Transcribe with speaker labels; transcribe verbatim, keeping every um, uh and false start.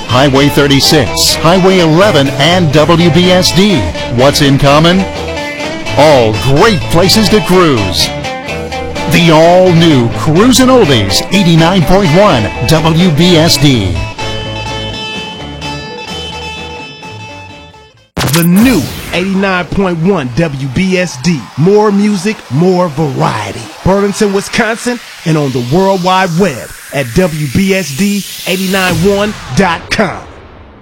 Speaker 1: Highway thirty-six, Highway eleven, and W B S D. What's in common? All great places to cruise. The all-new Cruisin' Oldies, eighty-nine point one W B S D.
Speaker 2: The new eighty-nine point one W B S D. More music, more variety. Burlington, Wisconsin, and on the World Wide Web at W B S D eight nine one dot com.